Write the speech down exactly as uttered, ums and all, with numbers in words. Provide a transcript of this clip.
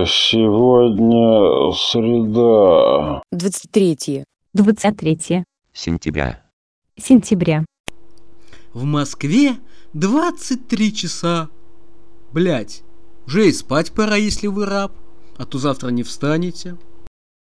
Сегодня среда. Двадцать третье. Двадцать третье. Сентября. Сентября. В Москве двадцать три часа. Блять, уже и спать пора, если вы раб, а то завтра не встанете.